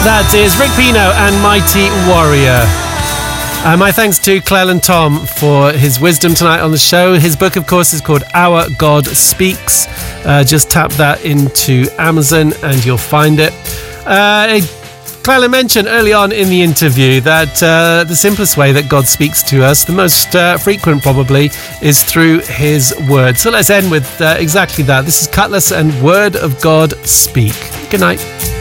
That is Rick Pino and Mighty Warrior. My thanks to Cleland Tom for his wisdom tonight on the show. His book, of course, is called Our God Speaks. Just tap that into Amazon and you'll find it. Cleland mentioned early on in the interview that the simplest way that God speaks to us, the most frequent probably, is through his word. So let's end with exactly that. This is Cutlass and Word of God Speak. Good night.